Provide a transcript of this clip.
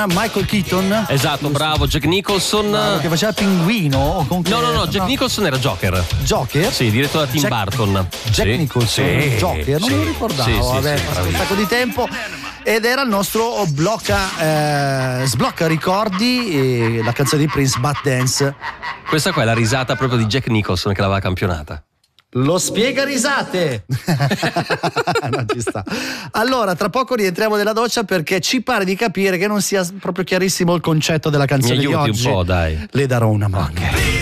Michael Keaton. Esatto, bravo. Jack Nicholson. Che faceva Pinguino? No, Jack Nicholson era Joker. Joker? Sì, diretto da Tim Burton. Jack Nicholson, Joker, non me lo ricordavo. Vabbè, un sacco di tempo. Ed era il nostro sblocca ricordi, la canzone di Prince, Bad Dance. Questa qua è la risata proprio di Jack Nicholson che l'aveva campionata. Lo spiega risate. Non ci sta. Allora, tra poco rientriamo nella doccia perché ci pare di capire che non sia proprio chiarissimo il concetto della canzone Mi aiuti di oggi. un po', dai. Le darò una mano.